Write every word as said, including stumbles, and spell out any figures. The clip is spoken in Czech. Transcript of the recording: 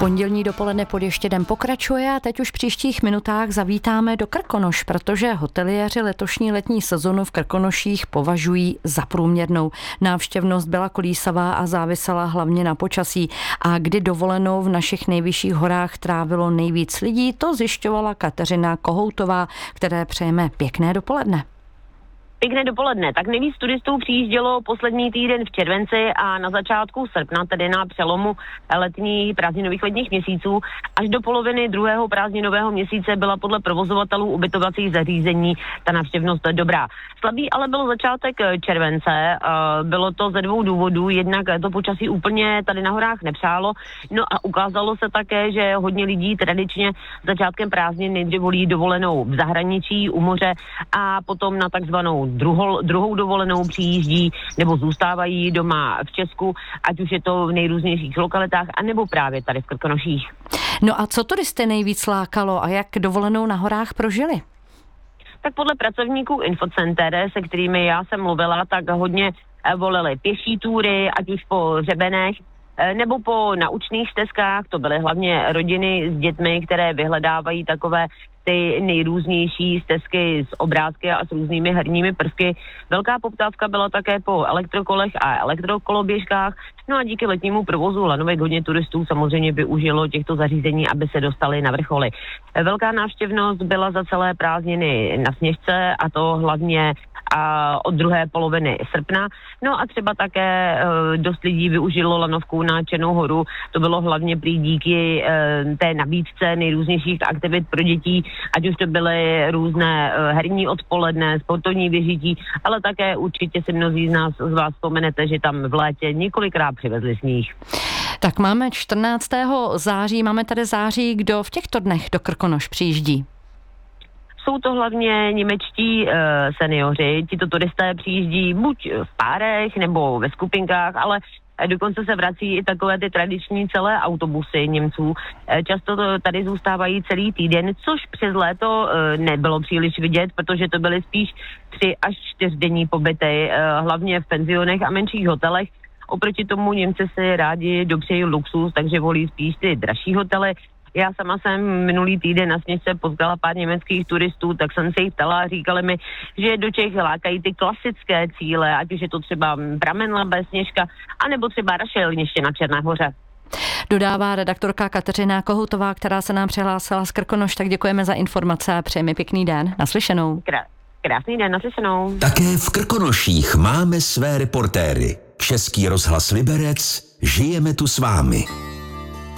Pondělní dopoledne pod Ještědem pokračuje a teď už v příštích minutách zavítáme do Krkonoš, protože hoteliéři letošní letní sezonu v Krkonoších považují za průměrnou. Návštěvnost byla kolísavá a závisela hlavně na počasí. A kdy dovolenou v našich nejvyšších horách trávilo nejvíc lidí, to zjišťovala Kateřina Kohoutová, které přejeme pěkné dopoledne. Pěkné dopoledne. Tak nejvíc turistů přijíždělo poslední týden v červenci a na začátku srpna, tedy na přelomu letních prázdninových letních měsíců. Až do poloviny druhého prázdninového měsíce byla podle provozovatelů ubytovacích zařízení ta návštěvnost dobrá. Slabý ale byl začátek července. Bylo to ze dvou důvodů. Jednak to počasí úplně tady na horách nepřálo. No a ukázalo se také, že hodně lidí tradičně začátkem prázdnin nejdřív volí dovolenou v zahraničí, u moře a potom na takzvanou Druhou, druhou dovolenou přijíždí nebo zůstávají doma v Česku, ať už je to v nejrůznějších lokalitách, anebo právě tady v Krkonoších. No a co turisty nejvíc lákalo a jak dovolenou na horách prožili? Tak podle pracovníků Infocenter, se kterými já jsem mluvila, tak hodně volili pěší túry, ať už po hřebenech, nebo po naučných stezkách. To byly hlavně rodiny s dětmi, které vyhledávají takové ty nejrůznější stezky s obrázky a s různými herními prvky. Velká poptávka byla také po elektrokolech a elektrokoloběžkách. No a díky letnímu provozu lanovek hodně turistů samozřejmě využilo těchto zařízení, aby se dostali na vrcholy. Velká návštěvnost byla za celé prázdniny na Sněžce, a to hlavně a od druhé poloviny srpna. No a třeba také e, dost lidí využilo lanovku na Černou horu. To bylo hlavně prý díky e, té nabídce nejrůznějších aktivit pro dětí, ať už to byly různé e, herní odpoledne, sportovní vyžití, ale také určitě si mnozí z nás z vás vzpomenete, že tam v létě několikrát přivezli sníh. Tak máme čtrnáctého září, máme tady září, kdo v těchto dnech do Krkonoš přijíždí? Jsou to hlavně němečtí e, seniori, tito turisté přijíždí buď v párech nebo ve skupinkách, ale dokonce se vrací i takové ty tradiční celé autobusy Němců. E, často to tady zůstávají celý týden, což přes léto e, nebylo příliš vidět, protože to byly spíš tři až čtyřdenní pobyty, e, hlavně v penzionech a menších hotelech. Oproti tomu Němci si rádi dopřejí luxus, takže volí spíš ty dražší hotely. Já sama jsem minulý týden na Sněžce potkala pár německých turistů, tak jsem se jich ptala a říkali mi, že do Čech lákají ty klasické cíle, ať už je to třeba Bramenlabe, Sněžka, anebo třeba Rašeliniště na Černé hoře. Dodává redaktorka Kateřina Kohoutová, která se nám přihlásila z Krkonoš, tak děkujeme za informace a přejeme pěkný den. Naslyšenou. Krá- krásný den, naslyšenou. Také v Krkonoších máme své reportéry. Český rozhlas Liberec, žijeme tu s vámi.